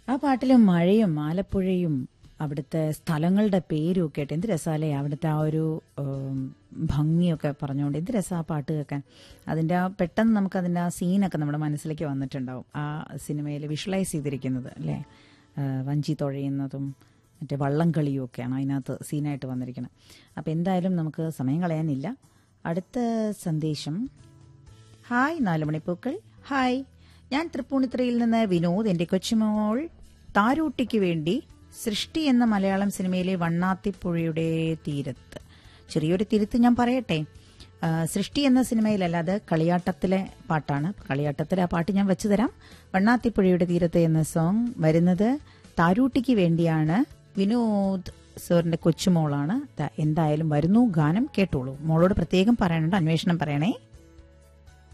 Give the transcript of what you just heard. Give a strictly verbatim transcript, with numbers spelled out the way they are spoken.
ആ പാട്ടിലും മഴയും ആലപ്പുഴയും അവിടുത്തെ സ്ഥലങ്ങളുടെ പേരും ഒക്കെ ആയിട്ട് എന്ത് രസാലേ, അവിടുത്തെ ആ ഒരു ഭംഗിയൊക്കെ പറഞ്ഞുകൊണ്ട് എന്ത് രസം ആ പാട്ട് കേൾക്കാൻ. അതിൻ്റെ ആ പെട്ടെന്ന് നമുക്ക് അതിൻ്റെ ആ സീനൊക്കെ നമ്മുടെ മനസ്സിലേക്ക് വന്നിട്ടുണ്ടാവും. ആ സിനിമയിൽ വിഷ്വലൈസ് ചെയ്തിരിക്കുന്നത് അല്ലേ, വഞ്ചി തുഴയുന്നതും മറ്റേ വള്ളം കളിയും ഒക്കെയാണ് അതിനകത്ത് സീനായിട്ട് വന്നിരിക്കുന്നത്. അപ്പം എന്തായാലും നമുക്ക് സമയം കളയാനില്ല. അടുത്ത സന്ദേശം, ഹായ് നാലുമണിപ്പൂക്കൾ. ഹായ്, ഞാൻ തൃപ്പൂണിത്തുറയിൽ നിന്ന് വിനോദ്. എൻ്റെ കൊച്ചുമോൾ താരൂട്ടിക്ക് വേണ്ടി സൃഷ്ടി എന്ന മലയാളം സിനിമയിലെ വണ്ണാത്തിപ്പുഴയുടെ തീരത്ത്. ചെറിയൊരു തിരുത്ത് ഞാൻ പറയട്ടെ, സൃഷ്ടി എന്ന സിനിമയിലല്ല, അത് കളിയാട്ടത്തിലെ പാട്ടാണ്. കളിയാട്ടത്തിലെ ആ പാട്ട് ഞാൻ വെച്ചു തരാം. വണ്ണാത്തിപ്പുഴയുടെ തീരത്ത് എന്ന സോങ് വരുന്നത് താരൂട്ടിക്ക് വേണ്ടിയാണ്. വിനോദ് സാറിന്റെ കൊച്ചുമോളാണ്. എന്തായാലും വരുന്നു, ഗാനം കേട്ടോളൂ. മോളോട് പ്രത്യേകം പറയാനുണ്ട്, അന്വേഷണം പറയണേ.